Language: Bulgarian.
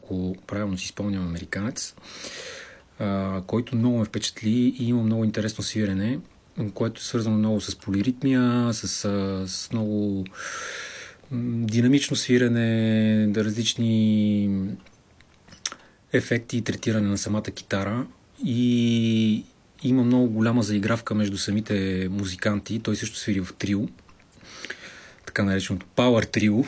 ако правилно си спомням, американец, който много ме впечатли и има много интересно свирене, което е свързано много с полиритмия, с много динамично свирене, различни ефекти и третиране на самата китара, и има много голяма заигравка между самите музиканти. Той също свири в трио, така нареченото Power Trio,